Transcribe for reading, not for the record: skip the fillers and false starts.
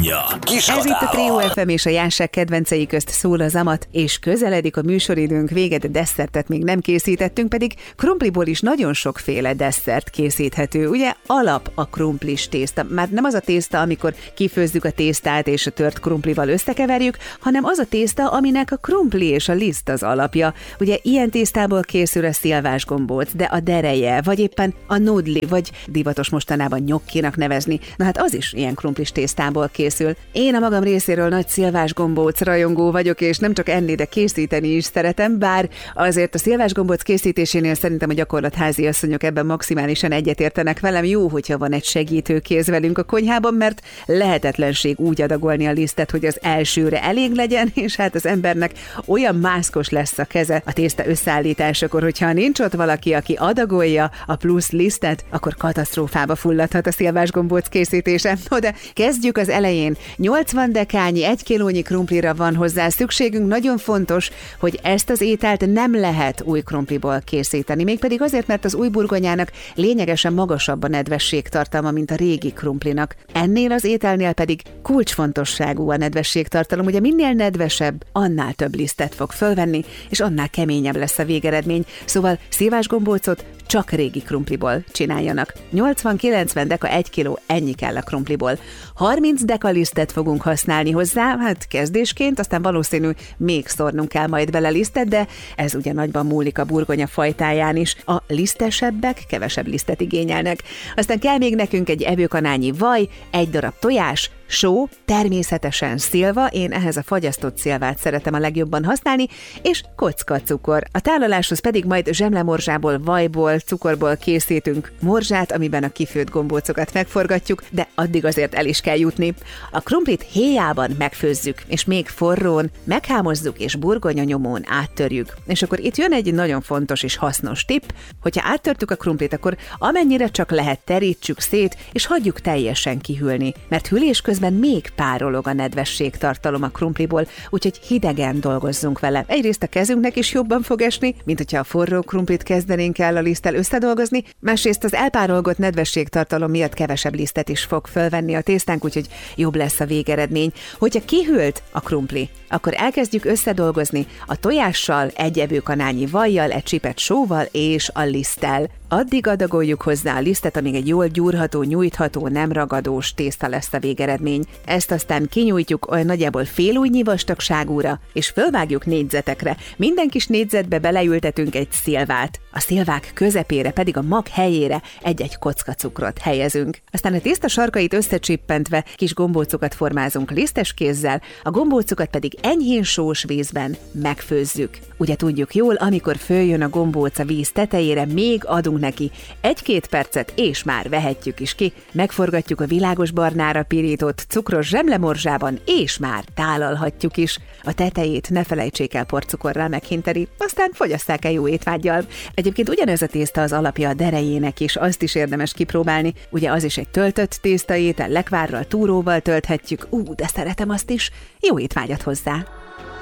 Ez itt a Trio FM és a Jászság kedvencei közt szól az amat, és közeledik a műsoridőnk vége, de desszertet még nem készítettünk, pedig krumpliból is nagyon sokféle desszert készíthető. Ugye alap a krumplis tészta. Már nem az a tészta, amikor kifőzzük a tésztát és a tört krumplival összekeverjük, hanem az a tészta, aminek a krumpli és a liszt az alapja. Ugye ilyen tésztából készül a szilvás gombóc, de a dereje, vagy éppen a nudli, vagy divatos mostanában nyokkinak nevezni. Na hát az is ilyen krumplis tésztából készül. Én a magam részéről nagy szilvás gombóc rajongó vagyok, és nem csak enni, de készíteni is szeretem, bár azért a szilvás gombóc készítésénél szerintem a gyakorlat háziasszonyok ebben maximálisan egyetértenek velem. Jó, hogyha van egy segítőkéz velünk a konyhában, mert lehetetlenség úgy adagolni a lisztet, hogy az elsőre elég legyen, és hát az embernek olyan mászkos lesz a keze a tészta összeállításakor, hogyha nincs ott valaki, aki adagolja a plusz lisztet, akkor katasztrófába fulladhat a szilvás gombóc készítése. No, de kezdjük az elején. 80 dekányi, 1 kilónyi krumplira van hozzá szükségünk. Nagyon fontos, hogy ezt az ételt nem lehet új krumpliból készíteni. Mégpedig azért, mert az új burgonyának lényegesen magasabb a nedvességtartalma, mint a régi krumplinak. Ennél az ételnél pedig kulcsfontosságú a nedvességtartalom. Ugye minél nedvesebb, annál több lisztet fog fölvenni, és annál keményebb lesz a végeredmény. Szóval szilvás gombócot csak régi krumpliból csináljanak. 80-90 deka 1 kiló, ennyi kell a krumpliból. 30 deka lisztet fogunk használni hozzá, hát kezdésként, aztán valószínű még szórnunk kell majd bele lisztet, de ez ugye nagyban múlik a burgonya fajtáján is. A lisztesebbek kevesebb lisztet igényelnek. Aztán kell még nekünk egy evőkanálnyi vaj, 1 darab tojás, só, természetesen szilva, én ehhez a fagyasztott szilvát szeretem a legjobban használni, és kocka cukor. A tálaláshoz pedig majd zsemlemorzsából, vajból, cukorból készítünk morzsát, amiben a kifőtt gombócokat megforgatjuk, de addig azért el is kell jutni. A krumplit héjában megfőzzük, és még forrón meghámozzuk és burgonyanyomón áttörjük. És akkor itt jön egy nagyon fontos és hasznos tipp, hogyha áttörtük a krumplit, akkor amennyire csak lehet terítsük szét, és hagyjuk teljesen kihűlni, mert hűlés közben még párolog a nedvességtartalom a krumpliból, úgyhogy hidegen dolgozzunk vele. Egyrészt a kezünknek is jobban fog esni, mint hogyha a forró krumplit kezdenénk el a liszttel összedolgozni, másrészt az elpárolgott nedvességtartalom miatt kevesebb lisztet is fog fölvenni a tésztánk, úgyhogy jobb lesz a végeredmény. Hogyha kihűlt a krumpli, akkor elkezdjük összedolgozni a tojással, 1 evőkanálnyi vajjal, 1 csipet sóval és a liszttel. Addig adagoljuk hozzá a lisztet, amíg egy jól gyúrható, nyújtható, nem ragadós tészta lesz a végeredmény. Ezt aztán kinyújtjuk olyan nagyjából fél ujjnyi vastagságúra, és fölvágjuk négyzetekre. Minden kis négyzetbe beleültetünk egy szilvát. A szilvák közepére pedig a mag helyére 1-1 kocka cukrot helyezünk. Aztán a tészta sarkait összecsippentve kis gombócokat formázunk lisztes kézzel, a gombócokat pedig enyhén sós vízben megfőzzük. Ugye tudjuk jól, amikor följön a gombóc a víz tetejére, még adunk neki 1-2 percet, és már vehetjük is ki. Megforgatjuk a világos barnára pirított cukros zsemlemorzsában, és már tálalhatjuk is. A tetejét ne felejtsék el porcukorral meghinteni, aztán fogyasszák el jó étvággyal. Egyébként ugyanez a tészta az alapja a derejének is, azt is érdemes kipróbálni. Ugye az is egy töltött tésztaétel, lekvárral, túróval tölthetjük. De szeretem azt is. Jó étvágyat hozzá!